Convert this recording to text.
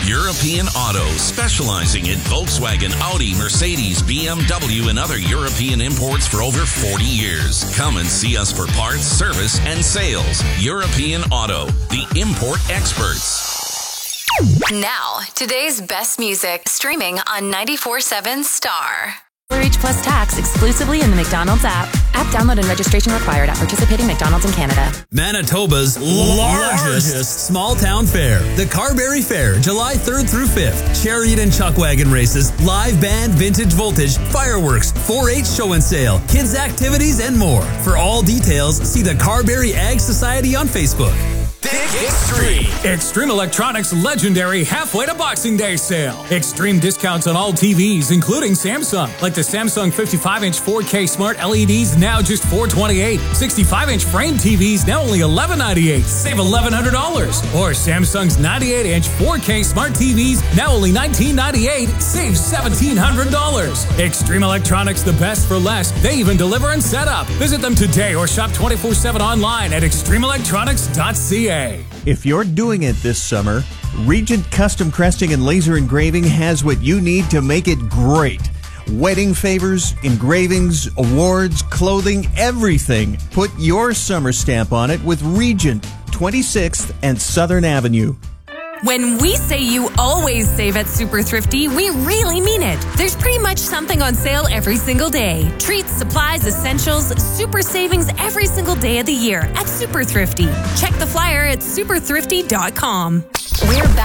European Auto, specializing in Volkswagen, Audi, Mercedes, BMW, and other European imports for over 40 years. Come and see us for parts, service, and sales. European Auto, the import experts. Now, today's best music, streaming on 94.7 Star. Each plus tax exclusively in the McDonald's app. App download and registration required at participating McDonald's in Canada. Manitoba's largest small town fair, the Carberry Fair, July 3rd through 5th. Chariot and chuck wagon races, live band, vintage voltage, fireworks, 4-H show and sale, kids activities, and more. For all details, see the Carberry Ag Society on Facebook. Extreme. Extreme Electronics' legendary halfway to Boxing Day sale. Extreme discounts on all TVs, including Samsung, like the Samsung 55-inch 4K Smart LEDs, now just $428. 65-inch frame TVs, now only $1198. Save $1,100. Or Samsung's 98-inch 4K Smart TVs, now only $1998. Save $1,700. Extreme Electronics, the best for less. They even deliver and set up. Visit them today or shop 24/7 online at extremeelectronics.ca. If you're doing it this summer, Regent Custom Cresting and Laser Engraving has what you need to make it great. Wedding favors, engravings, awards, clothing, everything. Put your summer stamp on it with Regent, 26th and Southern Avenue. When we say you always save at Super Thrifty, we really mean it. There's pretty much something on sale every single day. Treats, supplies, essentials, super savings every single day of the year at Super Thrifty. Check the flyer at superthrifty.com. We're back